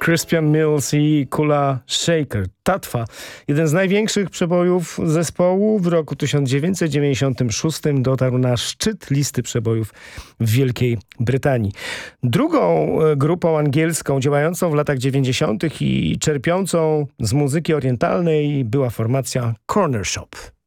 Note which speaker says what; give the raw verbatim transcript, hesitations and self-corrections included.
Speaker 1: Crispian Mills i Kula Shaker. Tatwa, jeden z największych przebojów zespołu, w roku tysiąc dziewięćset dziewięćdziesiątym szóstym dotarł na szczyt listy przebojów w Wielkiej Brytanii. Drugą grupą angielską działającą w latach dziewięćdziesiątych i czerpiącą z muzyki orientalnej była formacja Corner Shop.